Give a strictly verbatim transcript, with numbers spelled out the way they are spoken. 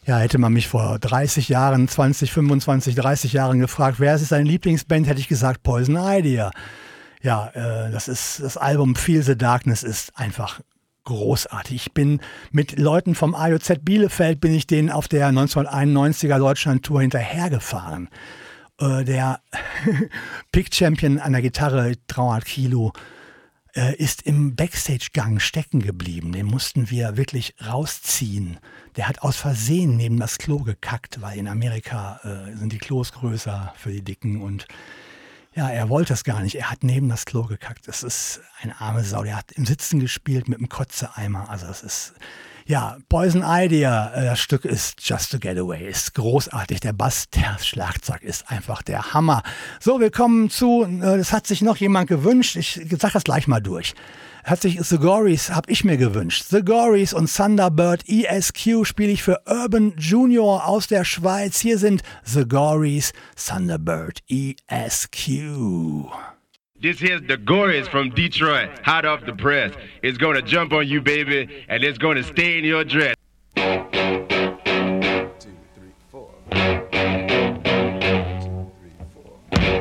Ja, hätte man mich vor dreißig Jahren, zwanzig, fünfundzwanzig, dreißig Jahren gefragt, wer ist deine Lieblingsband, hätte ich gesagt Poison Idea. Ja, äh, das ist das Album Feel the Darkness ist einfach großartig. Ich bin mit Leuten vom A J Z Bielefeld, bin ich denen auf der neunzehnhunderteinundneunziger Deutschland-Tour hinterhergefahren. Äh, der Pick Champion an der Gitarre, dreihundert Kilo, ist im Backstage-Gang stecken geblieben. Den mussten wir wirklich rausziehen. Der hat aus Versehen neben das Klo gekackt, weil in Amerika äh, sind die Klos größer für die Dicken und ja, er wollte das gar nicht. Er hat neben das Klo gekackt. Das ist eine arme Sau. Der hat im Sitzen gespielt mit einem Kotzeeimer. Also das ist, ja, Poison Idea, äh, das Stück ist Just to Get Away, ist großartig. Der Bass, der Schlagzeug ist einfach der Hammer. So, wir kommen zu, äh, das hat sich noch jemand gewünscht. Ich sag das gleich mal durch. Hat sich The Gories, hab ich mir gewünscht. The Gories und Thunderbird E S Q spiele ich für Urban Junior aus der Schweiz. Hier sind The Gories, Thunderbird E S Q. This here's the Gories from Detroit, hot off the press. It's gonna jump on you, baby, and it's gonna stay in your dress.